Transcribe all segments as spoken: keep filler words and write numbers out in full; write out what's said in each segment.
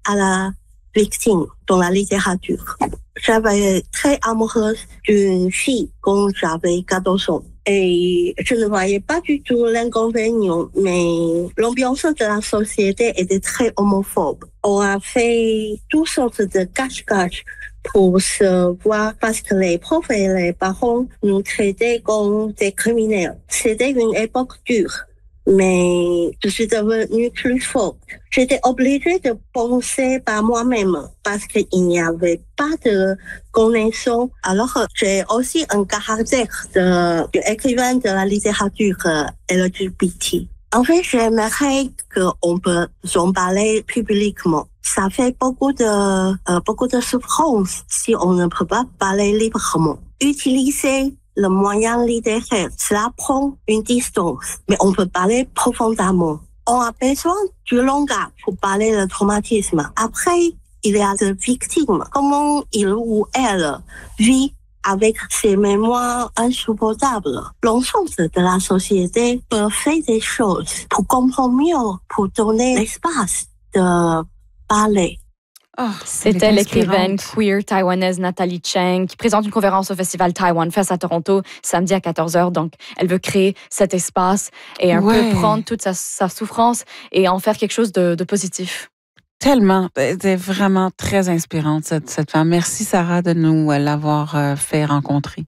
à la victime dans la littérature. J'avais très amoureuse d'une fille quand j'avais quatorze ans. Et je ne voyais pas du tout l'inconvénient, mais l'ambiance de la société était très homophobe. On a fait toutes sortes de cache-cache pour se voir parce que les profs et les parents nous traitaient comme des criminels. C'était une époque dure, mais je suis devenue plus forte. J'étais obligée de penser par moi-même parce qu'il n'y avait pas de connaissances. Alors, j'ai aussi un caractère d'écrivain de, de la littérature L G B T. En fait, j'aimerais qu'on peut en parler publiquement. Ça fait beaucoup de, euh, beaucoup de souffrance si on ne peut pas parler librement. Utiliser le moyen littéraire, cela prend une distance, mais on peut parler profondément. On a besoin du langage pour parler le traumatisme. Après, il y a des victimes. Comment il ou elle vit avec ces mémoires insupportables. L'ensemble de la société peut faire des choses pour comprendre mieux, pour donner l'espace de parler. Oh, C'était l'écrivaine queer taïwanaise Nathalie Cheng qui présente une conférence au festival Taiwan Fest à Toronto samedi à quatorze heures. Donc, elle veut créer cet espace et un ouais. peu prendre toute sa, sa souffrance et en faire quelque chose de, de positif. Tellement. Elle est vraiment très inspirante, cette, cette femme. Merci, Sarah, de nous l'avoir fait rencontrer.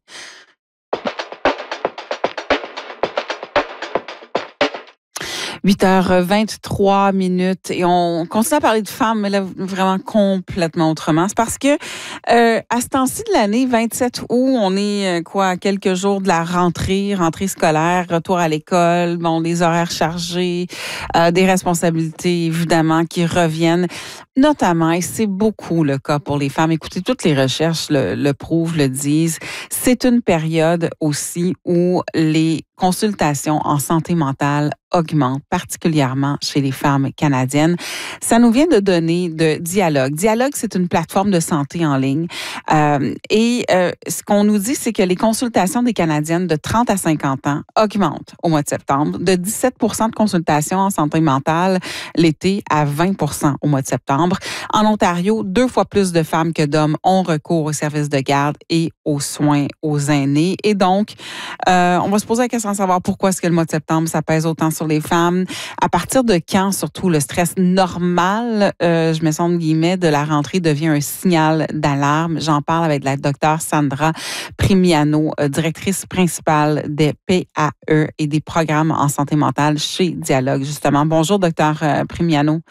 huit heures vingt-trois minutes et on continue à parler de femmes, mais là, vraiment complètement autrement. C'est parce que euh, à ce temps-ci de l'année, vingt-sept août, on est quoi, à quelques jours de la rentrée, rentrée scolaire, retour à l'école, bon, des horaires chargés, euh, des responsabilités, évidemment, qui reviennent, notamment, et c'est beaucoup le cas pour les femmes. Écoutez, toutes les recherches le, le prouvent, le disent, c'est une période aussi où les consultations en santé mentale augmentent, particulièrement chez les femmes canadiennes. Ça nous vient de données de Dialogue. Dialogue, c'est une plateforme de santé en ligne. Euh, et euh, ce qu'on nous dit, c'est que les consultations des Canadiennes de trente à cinquante ans augmentent au mois de septembre, de dix-sept pour cent de consultations en santé mentale l'été à vingt pour cent au mois de septembre. En Ontario, deux fois plus de femmes que d'hommes ont recours aux services de garde et aux soins aux aînés. Et donc, euh, on va se poser la question de savoir pourquoi est-ce que le mois de septembre, ça pèse autant sur les femmes. À partir de quand, surtout, le stress normal, euh, je me sens de guillemets, de la rentrée devient un signal d'alarme. J'en parle avec la docteure Sandra Primiano, euh, directrice principale des P A E et des programmes en santé mentale chez Dialogue, justement. Bonjour, docteur euh, Primiano.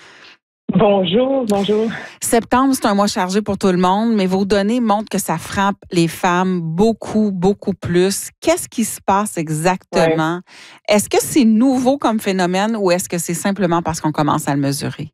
Bonjour, bonjour. Septembre, c'est un mois chargé pour tout le monde, mais vos données montrent que ça frappe les femmes beaucoup, beaucoup plus. Qu'est-ce qui se passe exactement? Ouais. Est-ce que c'est nouveau comme phénomène ou est-ce que c'est simplement parce qu'on commence à le mesurer?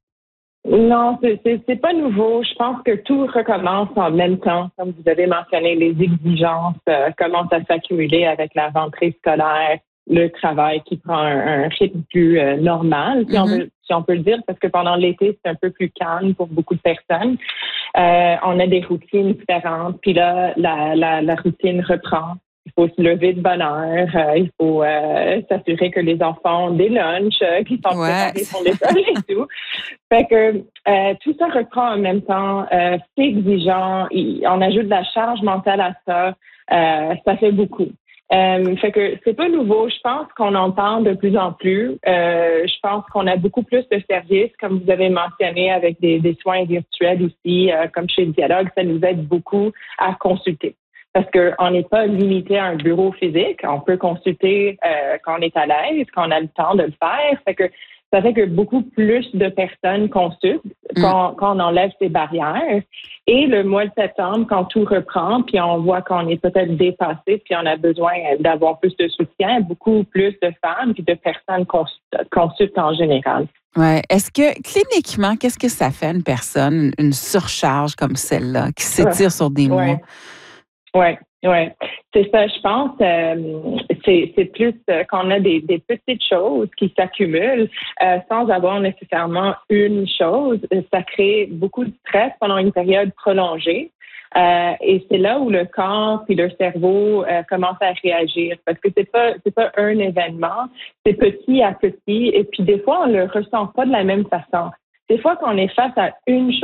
Non, c'est, c'est, c'est pas nouveau. Je pense que tout recommence en même temps. Comme vous avez mentionné, les exigences euh, commencent à s'accumuler avec la rentrée scolaire, le travail qui prend un, un rythme plus euh, normal, si, mm-hmm. on veut, si on peut le dire, parce que pendant l'été, c'est un peu plus calme pour beaucoup de personnes. Euh, on a des routines différentes, puis là, la, la, la routine reprend. Il faut se lever de bonne heure, euh, il faut euh, s'assurer que les enfants ont des lunchs, euh, qu'ils sont ouais. préparés pour l'école et tout. Fait que euh, tout ça reprend en même temps. Euh, c'est exigeant. Il, on ajoute de la charge mentale à ça. Euh, ça fait beaucoup. Euh, fait que c'est pas nouveau. Je pense qu'on entend de plus en plus. Euh, je pense qu'on a beaucoup plus de services, comme vous avez mentionné, avec des, des soins virtuels aussi, euh, comme chez Dialogue. Ça nous aide beaucoup à consulter. Parce qu'on n'est pas limité à un bureau physique. On peut consulter euh, quand on est à l'aise, quand on a le temps de le faire. Fait que ça fait que beaucoup plus de personnes consultent quand, mm. quand on enlève ces barrières. Et le mois de septembre, quand tout reprend, puis on voit qu'on est peut-être dépassé, puis on a besoin d'avoir plus de soutien, beaucoup plus de femmes puis de personnes consultent, consultent en général. Ouais. Est-ce que, cliniquement, qu'est-ce que ça fait à une personne, une surcharge comme celle-là, qui s'étire sur des ouais. mois? Oui, oui. C'est ça, je pense. Euh, c'est, c'est plus euh, qu'on a des, des petites choses qui s'accumulent euh, sans avoir nécessairement une chose. Ça crée beaucoup de stress pendant une période prolongée. Euh, et c'est là où le corps puis le cerveau euh, commencent à réagir parce que c'est pas c'est pas un événement, c'est petit à petit et puis des fois on le ressent pas de la même façon. Des fois quand on est face à une chose